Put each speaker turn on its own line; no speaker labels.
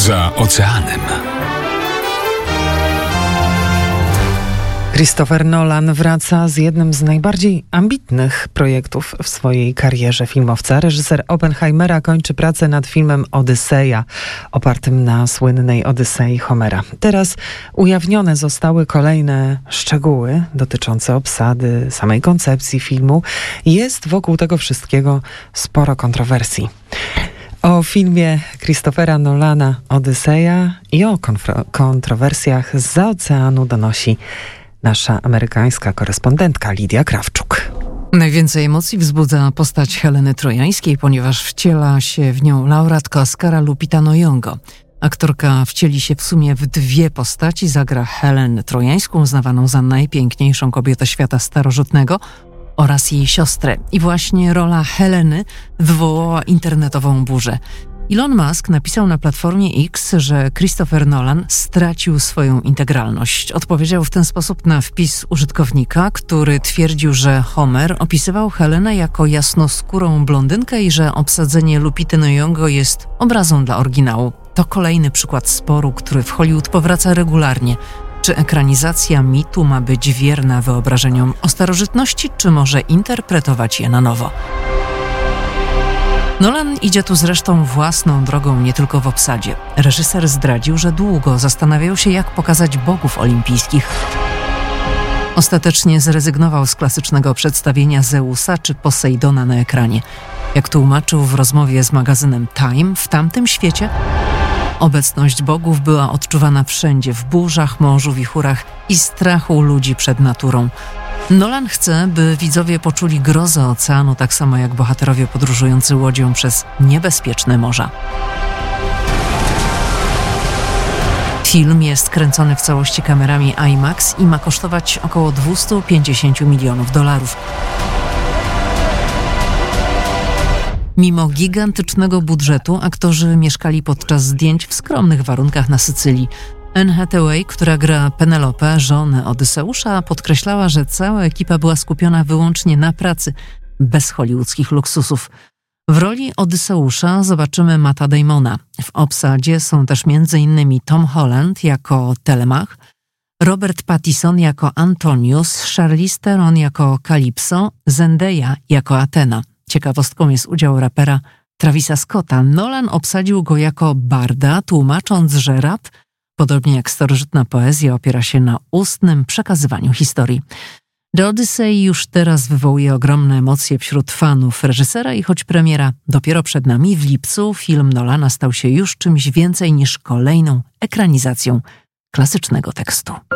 Poza oceanem.
Christopher Nolan wraca z jednym z najbardziej ambitnych projektów w swojej karierze filmowca. Reżyser Oppenheimera kończy pracę nad filmem Odyseja, opartym na słynnej Odysei Homera. Teraz ujawnione zostały kolejne szczegóły dotyczące obsady, samej koncepcji filmu. Jest wokół tego wszystkiego sporo kontrowersji. O filmie Christophera Nolana Odyseja i o kontrowersjach zza oceanu donosi nasza amerykańska korespondentka Lidia Krawczuk.
Najwięcej emocji wzbudza postać Heleny Trojańskiej, ponieważ wciela się w nią laureatka Oscara Lupita Nyong'o. Aktorka wcieli się w sumie w dwie postaci. Zagra Helenę Trojańską, uznawaną za najpiękniejszą kobietę świata starożytnego, oraz jej siostrę. I właśnie rola Heleny wywołała internetową burzę. Elon Musk napisał na platformie X, że Christopher Nolan stracił swoją integralność. Odpowiedział w ten sposób na wpis użytkownika, który twierdził, że Homer opisywał Helenę jako jasnoskórą blondynkę i że obsadzenie Lupity Nyong'o jest obrazą dla oryginału. To kolejny przykład sporu, który w Hollywood powraca regularnie. Czy ekranizacja mitu ma być wierna wyobrażeniom o starożytności, czy może interpretować je na nowo? Nolan idzie tu zresztą własną drogą, nie tylko w obsadzie. Reżyser zdradził, że długo zastanawiał się, jak pokazać bogów olimpijskich. Ostatecznie zrezygnował z klasycznego przedstawienia Zeusa czy Posejdona na ekranie. Jak tłumaczył w rozmowie z magazynem Time, w tamtym świecie obecność bogów była odczuwana wszędzie, w burzach, morzu, wichurach i strachu ludzi przed naturą. Nolan chce, by widzowie poczuli grozę oceanu, tak samo jak bohaterowie podróżujący łodzią przez niebezpieczne morza. Film jest kręcony w całości kamerami IMAX i ma kosztować około $250 milionów. Mimo gigantycznego budżetu aktorzy mieszkali podczas zdjęć w skromnych warunkach na Sycylii. Anne Hathaway, która gra Penelopę, żonę Odyseusza, podkreślała, że cała ekipa była skupiona wyłącznie na pracy, bez hollywoodzkich luksusów. W roli Odyseusza zobaczymy Matta Damona. W obsadzie są też m.in. Tom Holland jako Telemach, Robert Pattinson jako Antonius, Charlize Theron jako Calypso, Zendaya jako Athena. Ciekawostką jest udział rapera Travisa Scotta. Nolan obsadził go jako barda, tłumacząc, że rap, podobnie jak starożytna poezja, opiera się na ustnym przekazywaniu historii. The Odyssey już teraz wywołuje ogromne emocje wśród fanów reżysera i choć premiera dopiero przed nami w lipcu, film Nolana stał się już czymś więcej niż kolejną ekranizacją klasycznego tekstu.